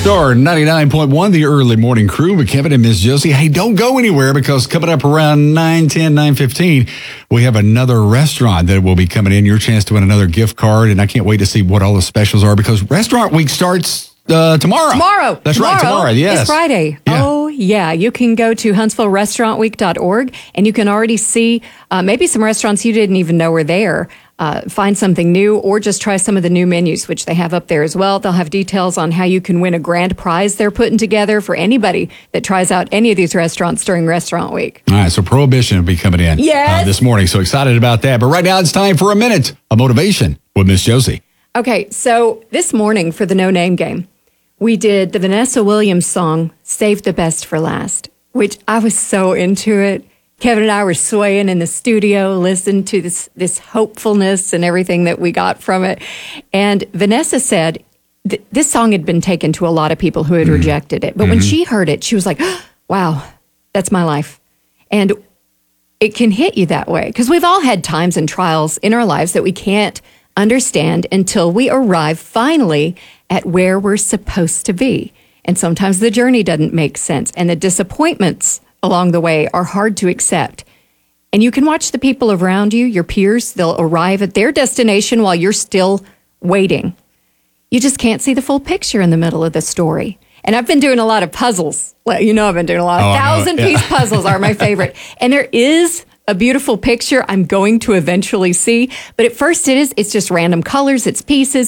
Star 99.1, the early morning crew with Kevin and Miss Josie. Hey, don't go anywhere because coming up around 9:10, 9:15, we have another restaurant that will be coming in. Your chance to win another gift card, and I can't wait to see what all the specials are because Restaurant Week starts tomorrow. That's right, tomorrow. Yes. It's Friday. Yeah. Oh, yeah. You can go to HuntsvilleRestaurantWeek.org and you can already see maybe some restaurants you didn't even know were there. Find something new or just try some of the new menus, which they have up there as well. They'll have details on how you can win a grand prize they're putting together for anybody that tries out any of these restaurants during Restaurant Week. All right, so Prohibition will be coming in this morning. So excited about that. But right now it's time for a minute of motivation with Miss Josie. Okay, so this morning for the No Name Game, we did the Vanessa Williams song, Save the Best for Last, which I was so into it. Kevin and I were swaying in the studio, listening to this hopefulness and everything that we got from it. And Vanessa said this song had been taken to a lot of people who had rejected it. But when she heard it, she was like, wow, that's my life. And it can hit you that way because we've all had times and trials in our lives that we can't understand until we arrive finally at where we're supposed to be. And sometimes the journey doesn't make sense and the disappointments along the way are hard to accept. And you can watch the people around you, your peers, they'll arrive at their destination while you're still waiting. You just can't see the full picture in the middle of the story. And I've been doing a lot of puzzles. Well, you know I've been doing a lot of 1,000-piece puzzles are my favorite. And there is a beautiful picture I'm going to eventually see. But at first it's just random colors, it's pieces,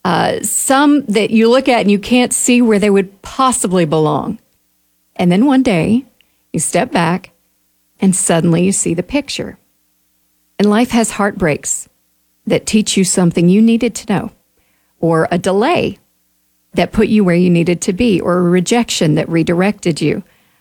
some that you look at and you can't see where they would possibly belong. And then one day, you step back and suddenly you see the picture. And life has heartbreaks that teach you something you needed to know, or a delay that put you where you needed to be, or a rejection that redirected you.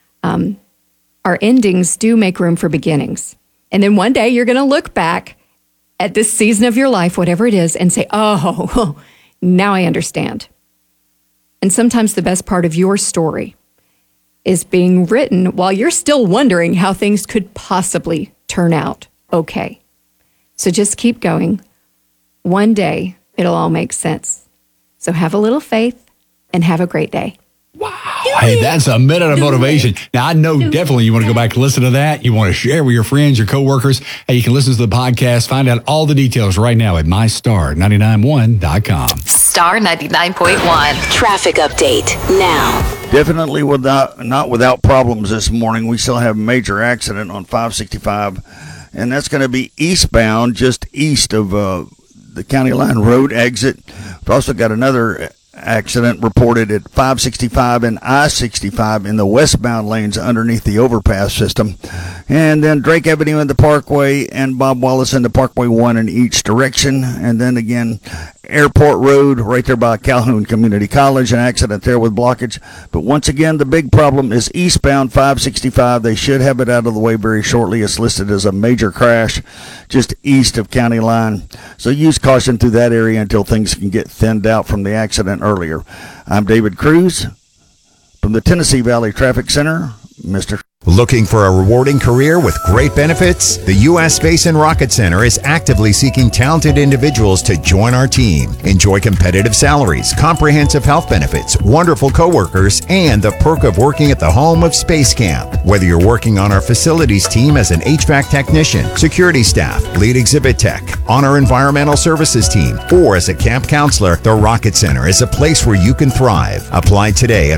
Our endings do make room for beginnings. And then one day you're going to look back at this season of your life, whatever it is, and say, oh, now I understand. And sometimes the best part of your story is being written while you're still wondering how things could possibly turn out okay. So just keep going. One day, it'll all make sense. So have a little faith and have a great day. Wow. Hey, that's a minute of motivation. Now, I know definitely you want to go back and listen to that. You want to share with your friends, your coworkers. Hey, you can listen to the podcast. Find out all the details right now at mystar991.com. Star 99.1. Traffic update now. Definitely not without problems this morning. We still have a major accident on 565, and that's going to be eastbound, just east of the County Line Road exit. We've also got another accident reported at 565 and I-65 in the westbound lanes underneath the overpass system. And then Drake Avenue in the Parkway and Bob Wallace in the Parkway 1 in each direction. And then again, Airport Road right there by Calhoun Community College, an accident there with blockage. But once again, the big problem is eastbound 565. They should have it out of the way very shortly. It's listed as a major crash just east of County Line. So use caution through that area until things can get thinned out from the accident earlier. I'm David Cruz from the Tennessee Valley Traffic Center. Mr. Looking for a rewarding career with great benefits? The U.S. Space and Rocket Center is actively seeking talented individuals to join our team. Enjoy competitive salaries, comprehensive health benefits, wonderful coworkers, and the perk of working at the home of Space Camp. Whether you're working on our facilities team as an HVAC technician, security staff, lead exhibit tech, on our environmental services team, or as a camp counselor, the Rocket Center is a place where you can thrive. Apply today at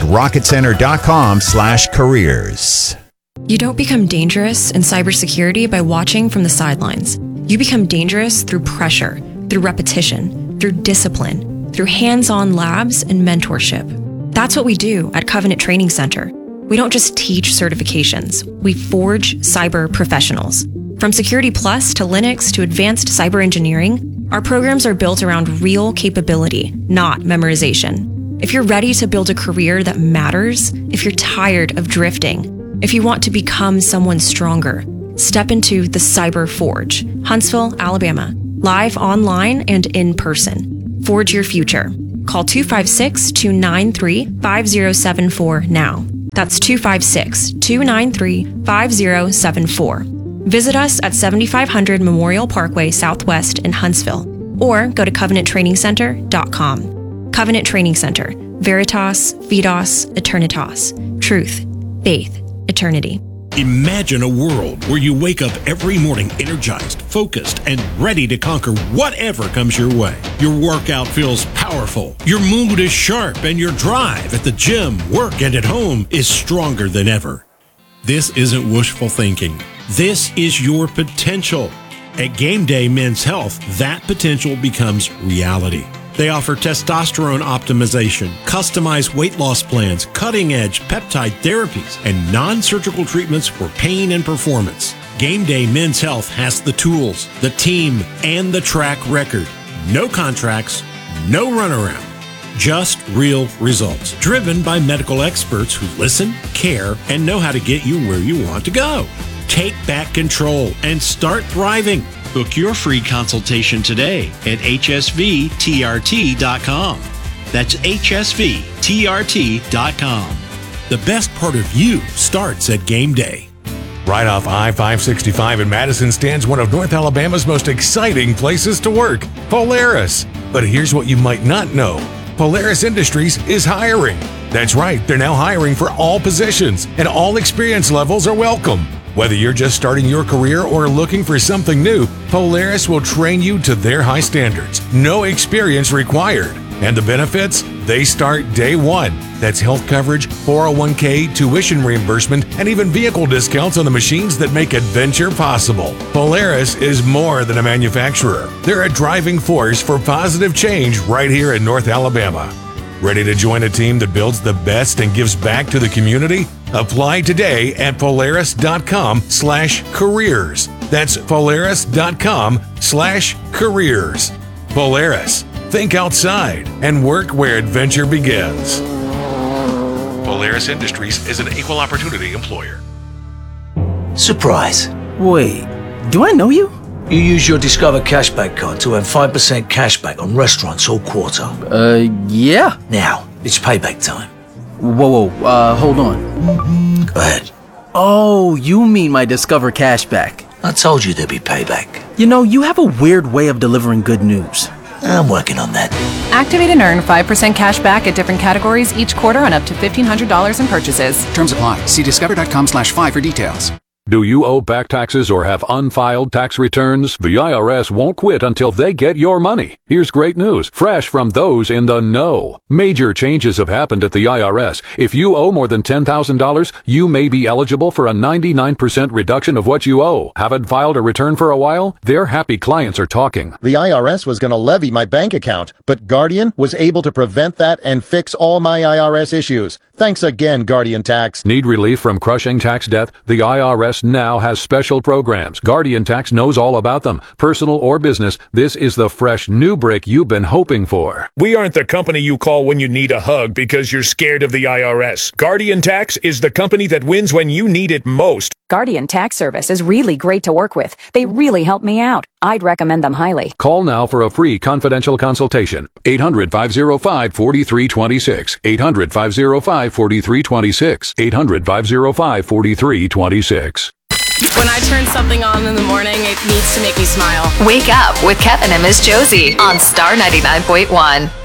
rocketcenter.com/careers. You don't become dangerous in cybersecurity by watching from the sidelines. You become dangerous through pressure, through repetition, through discipline, through hands-on labs and mentorship. That's what we do at Covenant Training Center. We don't just teach certifications. We forge cyber professionals. From Security Plus to Linux to advanced cyber engineering, our programs are built around real capability, not memorization. If you're ready to build a career that matters, if you're tired of drifting, if you want to become someone stronger, step into the Cyber Forge, Huntsville, Alabama, live online and in person. Forge your future. Call 256-293-5074 now. That's 256-293-5074. Visit us at 7500 Memorial Parkway Southwest in Huntsville, or go to covenanttrainingcenter.com. Covenant Training Center, Veritas, Vidas, Eternitas, truth, faith, eternity. Imagine a world where you wake up every morning energized, focused, and ready to conquer whatever comes your way. Your workout feels powerful, your mood is sharp, and your drive at the gym, work, and at home is stronger than ever. This isn't wishful thinking. This is your potential. At Game Day Men's Health, that potential becomes reality. They offer testosterone optimization, customized weight loss plans, cutting-edge peptide therapies, and non-surgical treatments for pain and performance. Game Day Men's Health has the tools, the team, and the track record. No contracts, no runaround. Just real results, driven by medical experts who listen, care, and know how to get you where you want to go. Take back control and start thriving. Book your free consultation today at hsvtrt.com. That's hsvtrt.com. The best part of you starts at Game Day. Right off I-565 in Madison stands one of North Alabama's most exciting places to work, Polaris. But here's what you might not know. Polaris Industries is hiring. That's right, they're now hiring for all positions, and all experience levels are welcome. Whether you're just starting your career or looking for something new, Polaris will train you to their high standards. No experience required. And the benefits? They start day one. That's health coverage, 401k, tuition reimbursement, and even vehicle discounts on the machines that make adventure possible. Polaris is more than a manufacturer. They're a driving force for positive change right here in North Alabama. Ready to join a team that builds the best and gives back to the community? Apply today at Polaris.com/careers. That's Polaris.com/careers. Polaris. Think outside and work where adventure begins. Polaris Industries is an equal opportunity employer. Surprise. Wait, do I know you? You use your Discover Cashback card to earn 5% cashback on restaurants all quarter. Yeah. Now, it's payback time. Whoa, hold on. Go ahead. Oh, you mean my Discover Cashback. I told you there'd be payback. You know, you have a weird way of delivering good news. I'm working on that. Activate and earn 5% cash back at different categories each quarter on up to $1,500 in purchases. Terms apply. See discover.com/5 for details. Do you owe back taxes or have unfiled tax returns? The IRS won't quit until they get your money. Here's great news, fresh from those in the know. Major changes have happened at the IRS. If you owe more than $10,000, you may be eligible for a 99% reduction of what you owe. Haven't filed a return for a while? Their happy clients are talking. The IRS was going to levy my bank account, but Guardian was able to prevent that and fix all my IRS issues. Thanks again, Guardian Tax. Need relief from crushing tax debt? The IRS now has special programs. Guardian Tax knows all about them. Personal or business, this is the fresh new brick you've been hoping for. We aren't the company you call when you need a hug because you're scared of the IRS. Guardian Tax is the company that wins when you need it most. Guardian Tax Service is really great to work with. They really help me out. I'd recommend them highly. Call now for a free confidential consultation. 800-505-4326. 800-505-4326. 800-505-4326. When I turn something on in the morning, it needs to make me smile. Wake up with Kevin and Miss Josie on Star 99.1.